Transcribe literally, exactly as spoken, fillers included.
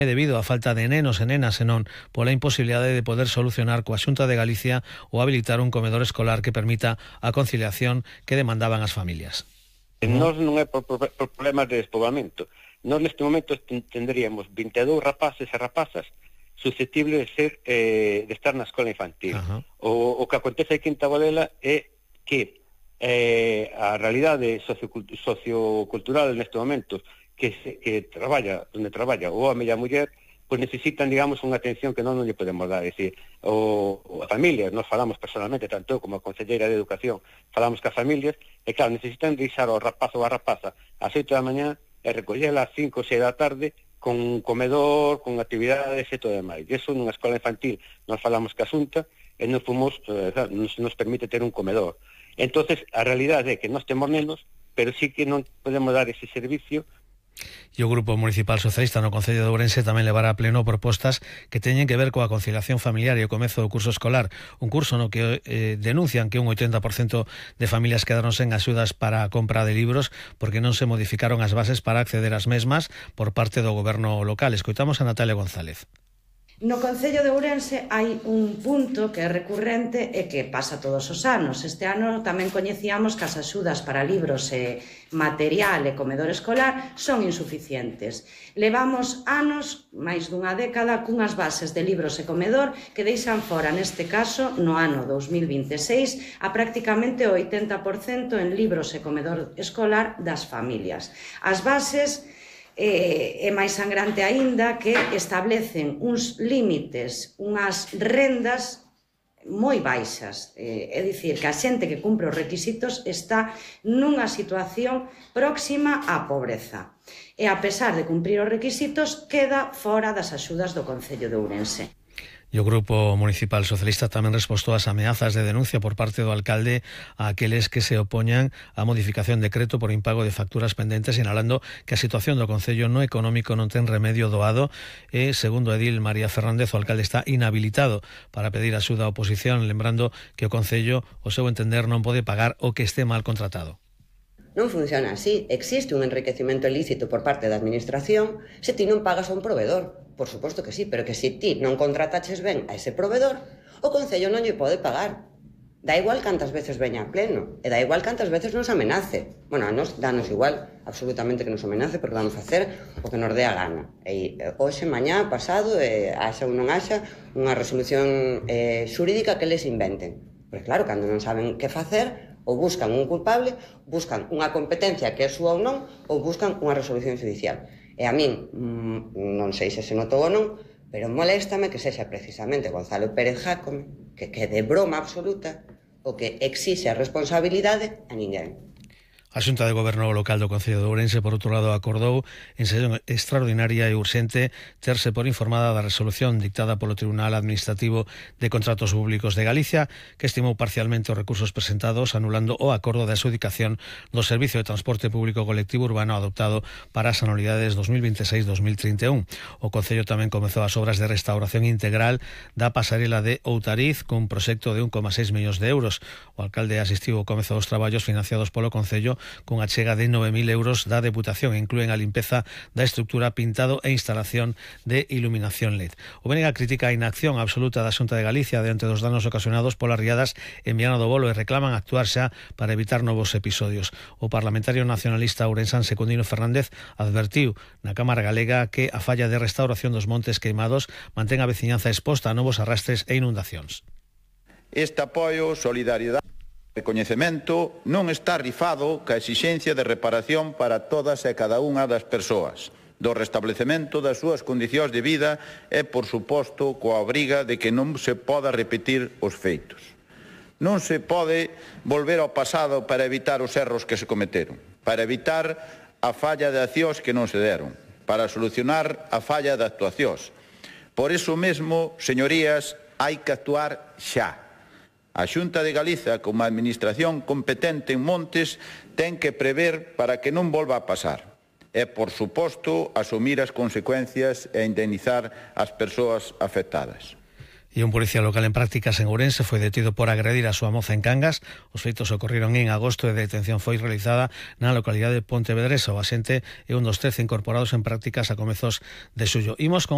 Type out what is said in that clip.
debido á falta de nenos e nenas e non pola imposibilidade de poder solucionar coa Xunta de Galicia ou habilitar un comedor escolar que permita a conciliación que demandaban as familias. Nós non é por, por, por problemas de despoboamento. Nós neste momento tendríamos vinte e dous rapaces e rapazas susceptibles de ser eh, de estar na escola infantil. Uh-huh. O, o que acontece aquí en Tabodela é que eh, a realidade sociocultural neste momento que, se, que traballa, onde traballa o home e a muller, pois necesitan, digamos, unha atención que non, non lle podemos dar. É dicir, o, o a familias, nós falamos personalmente, tanto eu como a conselleira de Educación, falamos que as familias, e claro, necesitan deixar ao rapazo ou a rapaza ás oito da mañá e recollela ás cinco ou seis da tarde con un comedor, con actividades e todo demais. E iso nunha escola infantil, nós falamos que a Xunta e non fomos, eh, nos, nos permite ter un comedor. Entonces, a realidade é que nós temos nenos, pero sí que non podemos dar ese servicio. E o Grupo Municipal Socialista no Concello de Ourense tamén levará a pleno propostas que teñen que ver coa conciliación familiar e o comezo do curso escolar, un curso no que eh, denuncian que un oitenta por cento de familias quedaron sen axudas para a compra de libros porque non se modificaron as bases para acceder ás mesmas por parte do goberno local. Escoitamos a Natalia González. No Concello de Ourense hai un punto que é recurrente e que pasa todos os anos. Este ano tamén coñecíamos que as axudas para libros e material e comedor escolar son insuficientes. Levamos anos, máis dunha década, cunhas bases de libros e comedor que deixan fora, neste caso, no ano dos mil vinte e seis, a prácticamente o oitenta por cento en libros e comedor escolar das familias. As bases é máis sangrante aínda que establecen uns límites, unhas rendas moi baixas. É dicir, que a xente que cumpre os requisitos está nunha situación próxima á pobreza. E a pesar de cumprir os requisitos, queda fora das axudas do Concello de Ourense. E o Grupo Municipal Socialista tamén respostou ás ameazas de denuncia por parte do alcalde a aqueles que se opoñan á modificación de decreto por impago de facturas pendentes, sinalando que a situación do Concello no económico non ten remedio doado e, segundo Edil María Fernández, o alcalde está inhabilitado para pedir axuda á oposición, lembrando que o Concello, o seu entender, non pode pagar o que este mal contratado. Non funciona así. Existe un enriquecimento ilícito por parte da administración se ti non pagas a un proveedor. Por suposto que sí, pero que se ti non contrataches ben a ese proveedor, o Concello non lle pode pagar. Da igual cantas veces veña a pleno, e da igual cantas veces nos amenace. Bueno, a nos danos igual, absolutamente que nos amenace, porque vamos a facer o que nos dé a gana. E hoxe, mañá, pasado, e haxa ou non haxa unha resolución eh, xurídica que les inventen. Porque claro, cando non saben que facer, ou buscan un culpable, buscan unha competencia que é súa ou non, ou buscan unha resolución judicial. E a min, mmm, non sei se se notou ou non, pero moléstame que sexa precisamente Gonzalo Pérez Jácome, que que de broma absoluta, o que exixe a responsabilidade a ninguén. A Xunta de Goberno local do Concello de Ourense, por outro lado, acordou en sesión extraordinaria e urxente terse por informada da resolución dictada polo Tribunal Administrativo de Contratos Públicos de Galicia, que estimou parcialmente os recursos presentados, anulando o acordo de adxudicación do Servicio de Transporte Público Colectivo Urbano adoptado para as anualidades dos mil veintiséis dos mil trinta e un. O Concello tamén comezou as obras de restauración integral da pasarela de Outariz cun proxecto de un coma seis millóns de euros. O alcalde asistiu ao comezo dos traballos financiados polo Concello con a chega de nove mil euros da Deputación, incluen a limpeza da estrutura, pintado e instalación de iluminación L E D. O B N G critica a inacción absoluta da Xunta de Galicia diante dos danos ocasionados polas riadas en Viana do Bolo e reclaman actuar xa para evitar novos episodios. O parlamentario nacionalista ourensán Secundino Fernández advertiu na Cámara Galega que a falla de restauración dos montes queimados mantén a veciñanza exposta a novos arrastres e inundacións. Este apoio, solidariedade e recoñecemento non está rifado ca exixencia de reparación para todas e cada unha das persoas, do restablecemento das súas condicións de vida e, por suposto, coa obriga de que non se poda repetir os feitos. Non se pode volver ao pasado para evitar os erros que se cometeron, para evitar a falla de accións que non se deron, para solucionar a falla de actuacións. Por iso mesmo, señorías, hai que actuar xa. A Xunta de Galiza, como administración competente en montes, ten que prever para que non volva a pasar. E, por suposto, asumir as consecuencias e indemnizar as persoas afectadas. E un policía local en prácticas en Ourense foi detido por agredir a súa moza en Cangas. Os feitos ocorreron en agosto e a detención foi realizada na localidade de Pontevedresa. O axente é un dos trece incorporados en prácticas a comezos de xullo. Imos con